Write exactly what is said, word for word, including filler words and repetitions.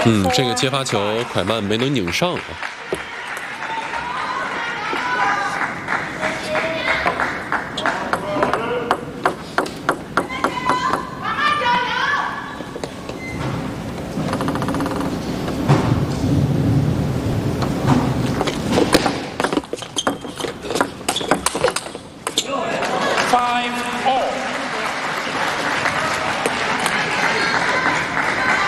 嗯，这个接发球，蒯曼没能拧上啊。 Five all.